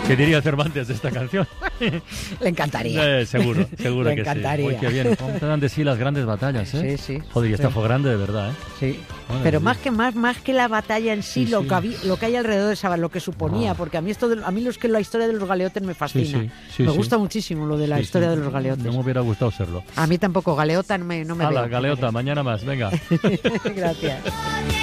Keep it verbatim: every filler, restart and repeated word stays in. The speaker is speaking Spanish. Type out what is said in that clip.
¿Qué diría Cervantes de esta canción? Le encantaría. Eh, seguro, seguro Le que encantaría. sí. Uy, qué bien. ¿Cómo te dan de sí las grandes batallas, eh? Sí, sí. Joder, y esta Sí. fue grande de verdad, ¿eh? Sí. Madre Pero mía. más que más, más que la batalla en sí, Sí, lo sí. que había, lo que hay alrededor de esa, lo que suponía, Ah. porque a mí esto, de- a mí los que la historia de los galeotes me fascina. Sí, sí, sí, me sí. gusta muchísimo lo de la Sí, historia sí. de los galeotes. No me hubiera gustado serlo. A mí tampoco, galeota no me, no me Hala, veo. galeota, mañana más, venga. Gracias.